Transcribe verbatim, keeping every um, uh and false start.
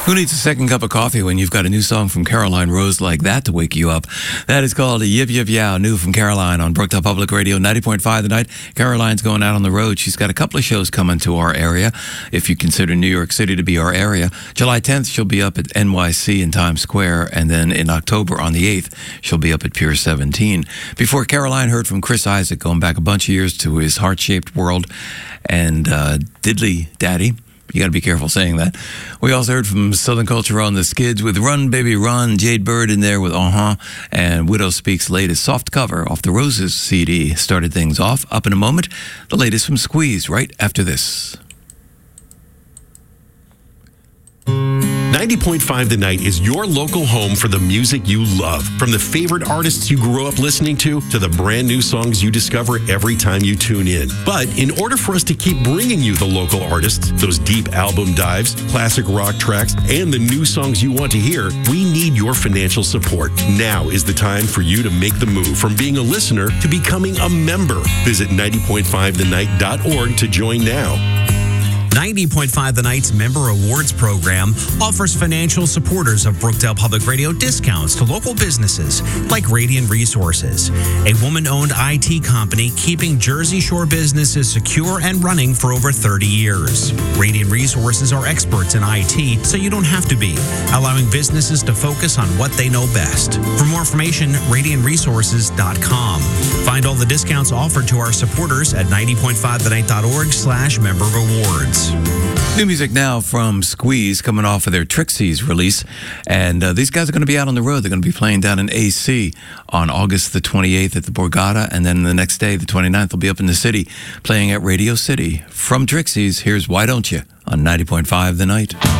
Who needs a second cup of coffee when you've got a new song from Caroline Rose like that to wake you up? That is called Yip Yip Yow, new from Caroline on Brookdale Public Radio, ninety point five The Night. Caroline's going out on the road. She's got a couple of shows coming to our area, if you consider New York City to be our area. July tenth, she'll be up at N Y C in Times Square, and then in October on the eighth, she'll be up at Pier seventeen. Before Caroline, heard from Chris Isaak, going back a bunch of years to his Heart-Shaped World and uh, Diddley Daddy. You got to be careful saying that. We also heard from Southern Culture on the Skids with Run Baby Run, Jade Bird in there with Uh-huh, and Widow Speaks' latest soft cover off the Roses C D started things off. Up in a moment, the latest from Squeeze right after this. ninety point five The Night is your local home for the music you love. From the favorite artists you grew up listening to, to the brand new songs you discover every time you tune in. But in order for us to keep bringing you the local artists, those deep album dives, classic rock tracks, and the new songs you want to hear, we need your financial support. Now is the time for you to make the move from being a listener to becoming a member. Visit ninety point five the night dot org to join now. ninety point five The Night's Member Awards program offers financial supporters of Brookdale Public Radio discounts to local businesses like Radiant Resources, a woman-owned I T company keeping Jersey Shore businesses secure and running for over thirty years. Radiant Resources are experts in I T, so you don't have to be, allowing businesses to focus on what they know best. For more information, radiant resources dot com. Find all the discounts offered to our supporters at ninety point five the night dot org slash member rewards. New music now from Squeeze, coming off of their Trixies release. And uh, these guys are going to be out on the road. They're going to be playing down in A C on August the twenty-eighth at the Borgata. And then the next day, the twenty-ninth, they'll be up in the city playing at Radio City. From Trixies, here's Why Don't You on ninety point five The Night.